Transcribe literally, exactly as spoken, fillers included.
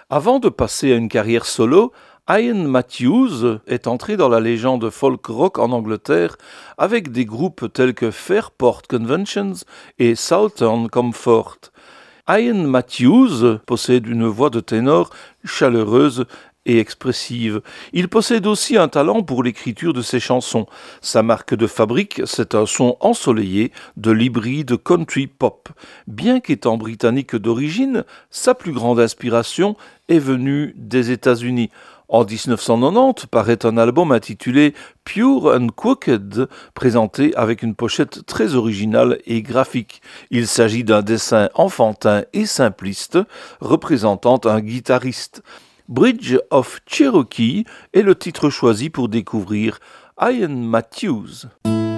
Avant de passer à une carrière solo, Ian Matthews est entré dans la légende folk rock en Angleterre avec des groupes tels que Fairport Conventions et Southern Comfort. Ian Matthews possède une voix de ténor chaleureuse et expressive. Il possède aussi un talent pour l'écriture de ses chansons. Sa marque de fabrique, c'est un son ensoleillé de l'hybride country pop. Bien qu'étant britannique d'origine, sa plus grande inspiration est venue des États-Unis. En dix-neuf cent quatre-vingt-dix paraît un album intitulé Pure and Crooked, présenté avec une pochette très originale et graphique. Il s'agit d'un dessin enfantin et simpliste représentant un guitariste. Bridge of Cherokee est le titre choisi pour découvrir Ian Matthews.